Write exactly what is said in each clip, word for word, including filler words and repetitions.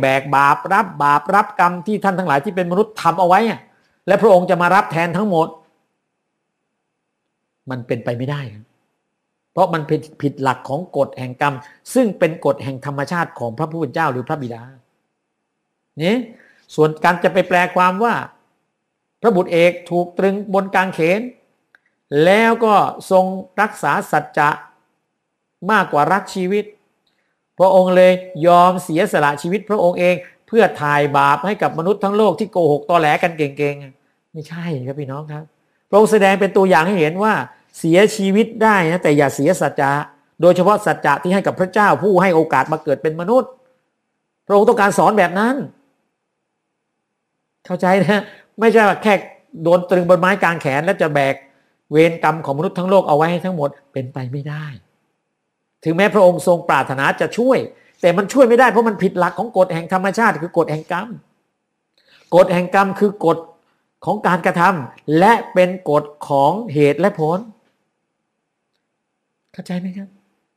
แบกบาปรับบาปรับกรรมที่ท่านทั้งหลายที่เป็นมนุษย์ทำเอาไว้และพระองค์จะมารับแทนทั้งหมดมันเป็นไปไม่ได้เพราะมันผิดผิดหลักของกฎแห่งกรรมซึ่งเป็นกฎแห่งธรรมชาติของพระผู้เป็นเจ้าหรือพระบิดานี่ส่วนการจะไปแปลความว่าพระบุตรเอกถูกตรึงบนกางเขนแล้วก็ทรงรักษาสัจจะมากกว่ารักชีวิตพระองค์เลยยอมเสียสละชีวิตพระองค์เองเพื่อถ่ายบาปให้กับมนุษย์ทั้งโลกที่โกหกตอแหลกันเก่งๆไม่ใช่ครับพี่น้องครับพระองค์แสดงเป็นตัวอย่างให้เห็นว่าเสียชีวิตได้นะแต่อย่าเสียสัจจะโดยเฉพาะสัจจะที่ให้กับพระเจ้าผู้ให้โอกาสมาเกิดเป็นมนุษย์พระองค์ต้องการสอนแบบนั้นเข้าใจนะไม่ใช่แค่โดนตรึงบนไม้กางแขนแล้วจะแบกเวรกรรมของมนุษย์ทั้งโลกเอาไว้ให้ทั้งหมดเป็นไปไม่ได้ถึงแม้พระองค์ทรงปรารถนาจะช่วยแต่มันช่วยไม่ได้เพราะมันผิดหลักของกฎแห่งธรรมชาติคือกฎแห่งกรรมกฎแห่งกรรมคือกฎของการกระทำและเป็นกฎของเหตุและผลเข้าใจไหมครับ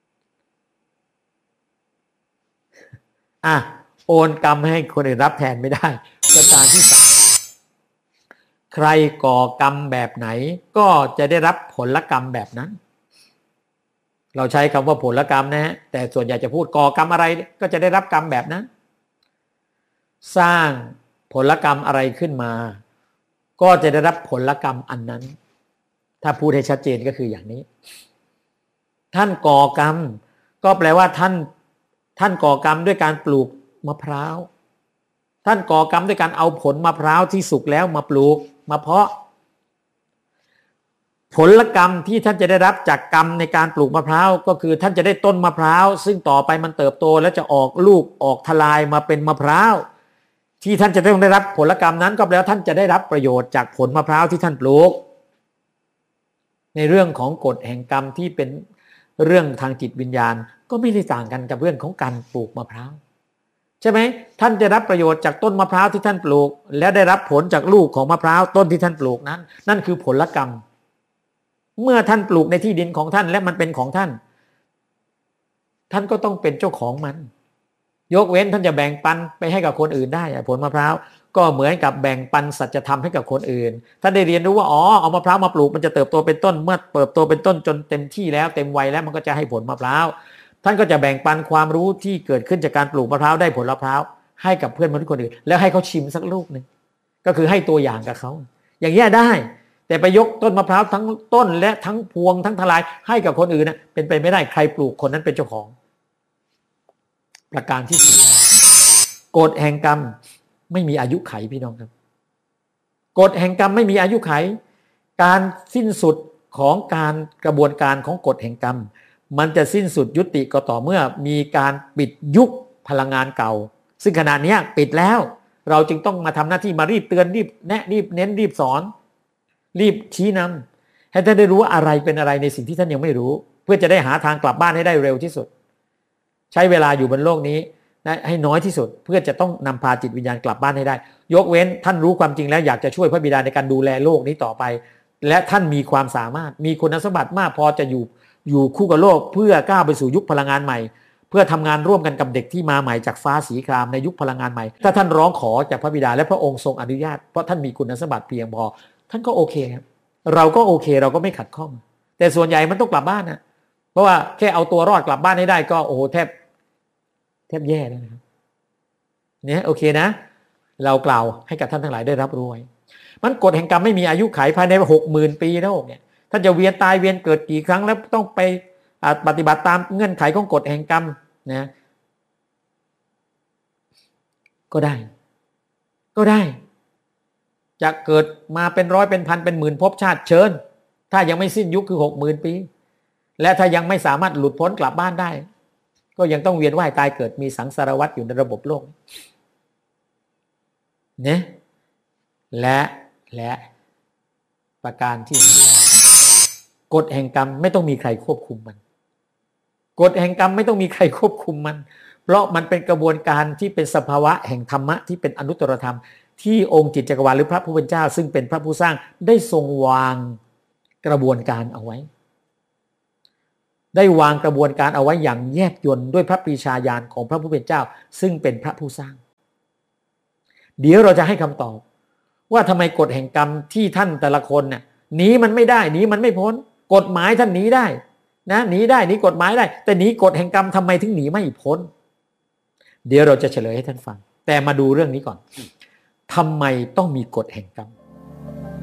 อ่ะโอนกรรมให้คนอื่นรับแทนไม่ได้ประการที่สามใครก่อกรรมแบบไหนก็จะได้รับผลกรรมแบบนั้นเราใช้คำว่าผลกรรมนะฮะแต่ส่วนใหญ่จะพูดก่อกรรมอะไรก็จะได้รับกรรมแบบนั้นสร้างผลกรรมอะไรขึ้นมาก็จะได้รับผลกรรมอันนั้นถ้าพูดให้ชัดเจนก็คืออย่างนี้ท่านก่อกรรมก็แปลว่าท่านท่านก่อกรรมด้วยการปลูกมะพร้าวท่านก่อกรรมด้วยการเอาผลมะพร้าวที่สุกแล้วมาปลูกมาเพาะผลกรรมที่ท่านจะได้รับจากกรรมในการปลูกมะพร้าวก็คือท่านจะได้ต้นมะพร้าวซึ่งต่อไปมันเติบโตแล้วจะออกลูกออกทลายมาเป็นมะพร้าวที่ท่านจะต้องได้รับผลกรรมนั้นก็แปลว่าท่านจะได้รับประโยชน์จากผลมะพร้าวที่ท่านปลูกในเรื่องของกฎแห่งกรรมที่เป็นเรื่องทางจิตวิญญาณก็ไม่ได้ต่างกันกับเรื่องของการปลูกมะพร้าวใช่ไหมท่านจะรับประโยชน์จากต้นมะพร้าวที่ท่านปลูกและได้รับผลจากลูกของมะพร้าวต้นที่ท่านปลูกนั้นนั่นคือผลกรรมเมื่อท่านปลูกในที่ดินของท่านและมันเป็นของท่านท่านก็ต้องเป็นเจ้าของมันยกเว้นท่านจะแบ่งปันไปให้กับคนอื่นได้ผลมะพร้าวก็เหมือนกับแบ่งปันสัจธรรมให้กับคนอื่นท่านได้เรียนรู้ว่าอ๋อเอามะพร้าวมาปลูกมันจะเติบโตเป็นต้นเมื่อเติบโตเป็นต้นจนเต็มที่แล้วเต็มวัยแล้วมันก็จะให้ผลมะพร้าวท่านก็จะแบ่งปันความรู้ที่เกิดขึ้นจากการปลูกมะพร้าวได้ผลมะพร้าวให้กับเพื่อนมนุษย์คนอื่นแล้วให้เขาชิมสักลูกนึงก็คือให้ตัวอย่างกับเขาอย่างนี้ได้แต่ไปยกต้นมะพร้าวทั้งต้นและทั้งพวงทั้งทลายให้กับคนอื่นนะเป็นไปไม่ได้ใครปลูกคนนั้นเป็นเจ้าของประการที่สี่กฎแห่งกรรมไม่มีอายุไขพี่น้องครับกฎแห่งกรรมไม่มีอายุไขการสิ้นสุดของการกระบวนการของกฎแห่งกรรมมันจะสิ้นสุดยุติก็ต่อเมื่อมีการปิดยุคพลังงานเก่าซึ่งขณะนี้ปิดแล้วเราจึงต้องมาทำหน้าที่มารีบเตือนรีบแนะรีบเน้นรีบสอนรีบชี้นำให้ท่านได้รู้อะไรเป็นอะไรในสิ่งที่ท่านยังไม่รู้เพื่อจะได้หาทางกลับบ้านให้ได้เร็วที่สุดใช้เวลาอยู่บนโลกนี้ให้น้อยที่สุดเพื่อจะต้องนำพาจิตวิญญาณกลับบ้านให้ได้ยกเว้นท่านรู้ความจริงแล้วอยากจะช่วยพระบิดาในการดูแลโลกนี้ต่อไปและท่านมีความสามารถมีคุณสมบัติมากพอจะอยู่อยู่คู่กับโลกเพื่อก้าวไปสู่ยุคพลังงานใหม่เพื่อทำงานร่วมกันกับเด็กที่มาใหม่จากฟ้าสีครามในยุคพลังงานใหม่ถ้าท่านร้องขอจากพระบิดาและพระองค์ทรงอนุญาตเพราะท่านมีคุณสมบัติเพียงพอท่านก็โอเคครับเราก็โอเคเราก็ไม่ขัดข้องแต่ส่วนใหญ่มันต้องกลับบ้านนะเพราะว่าแค่เอาตัวรอดกลับบ้านให้ได้ก็โอ้โหแทบแทบแย่แล้วนะครับเนี่ยโอเคนะเรากล่าวให้กับท่านทั้งหลายได้รับรู้ไว้มันกฎแห่งกรรมไม่มีอายุขัยภายในหกหมื่นปีแล้วเนี่ยท่านจะเวียนตายเวียนเกิดกี่ครั้งแล้วต้องไปปฏิบัติตามเงื่อนไขของกฎแห่งกรรมนะก็ได้ก็ได้จะเกิดมาเป็นร้อยเป็นพันเป็นหมื่นภพชาติเชิญถ้ายังไม่สิ้นยุคคือหกหมื่นปีและถ้ายังไม่สามารถหลุดพ้นกลับบ้านได้ก็ยังต้องเวียนว่ายตายเกิดมีสังสารวัฏอยู่ในระบบโลกเนี่ยและและประการที่กฎแห่งกรรมไม่ต้องมีใครควบคุมมันกฎแห่งกรรมไม่ต้องมีใครควบคุมมันเพราะมันเป็นกระบวนการที่เป็นสภาวะแห่งธรรมะที่เป็นอนุตตรธรรมที่องค์จิตจักรวาลหรือพระผู้เป็นเจ้าซึ่งเป็นพระผู้สร้างได้ทรงวางกระบวนการเอาไว้ได้วางกระบวนการเอาไว้อย่างแยบยลด้วยพระปรีชาญาณของพระผู้เป็นเจ้าซึ่งเป็นพระผู้สร้างเดี๋ยวเราจะให้คำตอบว่าทำไมกฎแห่งกรรมที่ท่านแต่ละคนเนี่ยหนีมันไม่ได้หนีมันไม่พ้นกฎหมายท่านหนีได้นะหนีได้หนีกฎหมายได้แต่หนีกฎแห่งกรรมทำไมถึงหนีไม่พ้นเดี๋ยวเราจะเฉลยให้ท่านฟังแต่มาดูเรื่องนี้ก่อนทำไมต้องมีกฎแห่งกรรม